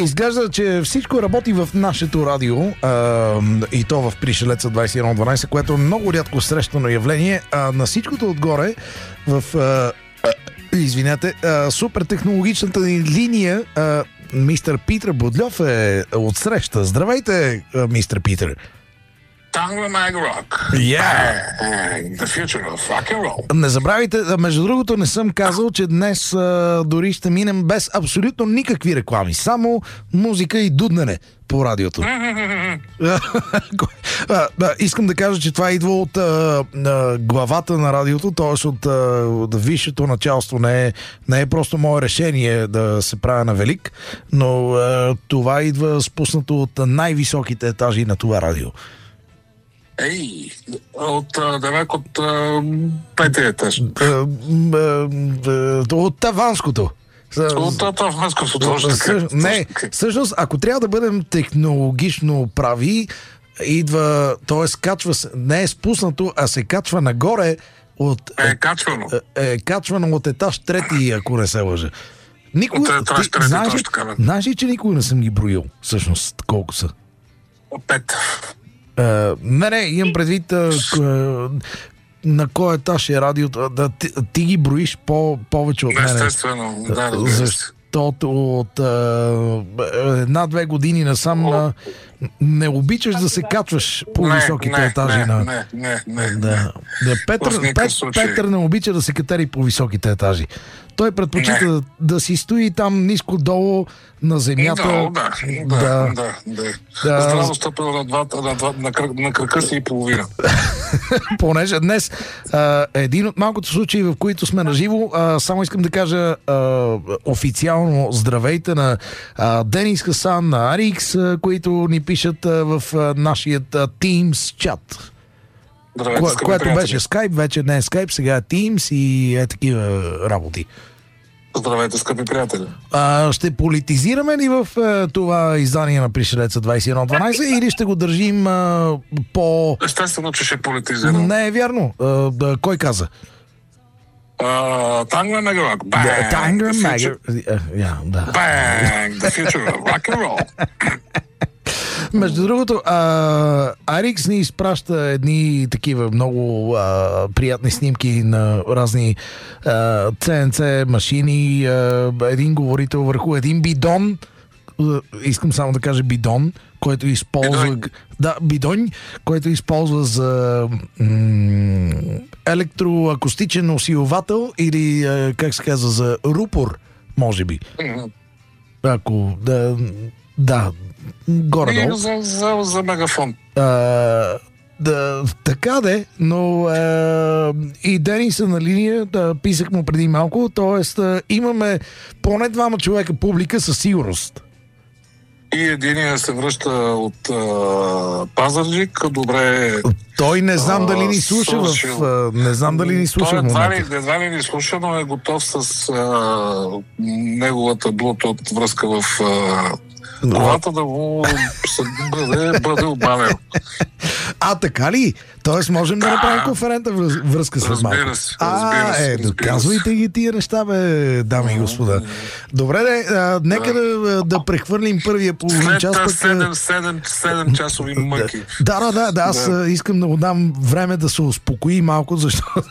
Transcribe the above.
Изглежда, че всичко работи в нашето радио и то в Пришелеца 2112, което е много рядко срещано явление. На всичкото отгоре в супер технологичната ни линия мистер Питър Будльов е отсреща. Здравейте, мистер Питър. Tangler Mag Rock. The future of rock and roll. Не забравяйте, между другото не съм казал, че днес дори ще минем без абсолютно никакви реклами. Само музика и дуднене по радиото. Искам да кажа, че това идва от главата на радиото, т.е. от висшето началство. Не е просто мое решение да се правя на велик, но това идва спуснато от най-високите етажи на това радио. От петия етаж. От таванското. От таванското. Не, всъщност, ако трябва да бъдем технологично прави, идва, т.е. качва се, не е спуснато, а се качва нагоре от... Качвано. Качвано от етаж трети, ако не се лъжа. Знаеш ли, че никога не съм ги броил, всъщност, колко са? 5. Не, имам предвид на кой етаж е радиото. Ти ги броиш повече от мен. Естествено, да. Защото от 1-2 години насам не обичаш да се качваш по високите етажи. Петър не обича да се катери по високите етажи. Той предпочита да си стои там ниско долу на земята. Здраво стъпил на крака си и половина. Понеже днес един от малкото случаи, в които сме наживо, само искам да кажа официално здравейте на Денис Хасан, на Арикс, които ни пишат в нашия Teams чат. Което беше Skype, вече не е Skype, сега е Teams и е такива работи. Здравейте, скъпи приятели. Ще политизираме ли в това издание на Пришелеца 2112 или ще го държим по... Естествено, че ще политизираме. Не е вярно. Кой каза? Tangler Mag Rock. Tangler Mag... Bang! The future of rock and roll. Между другото, Арикс ни изпраща едни такива много приятни снимки на разни CNC машини, един говорител върху един бидон, искам само да кажа бидон, който използва... Бидон, който използва за електроакустичен усилвател или, как се казва, за рупор, може би. Ако... горе-долу. За мегафон. Така де, но и Денис е на линия, писах му преди малко, т.е. имаме поне 2 човека публика със сигурност. И единия се връща от Пазарджик, добре... Той не знам дали ни слуша не знам дали ни слуша в момента. Едва ли ни слуша, но е готов с неговата Bluetooth връзка в колата да му бъде обаден. Така ли? Тоест можем да направим конферентна връзка с малко. Разбира се. Доказвайте ги тия неща, бе, дами и господа. Добре, нека да прехвърлим първия половин час. 7 часови мъки. Аз искам да му дам време да се успокои малко, защото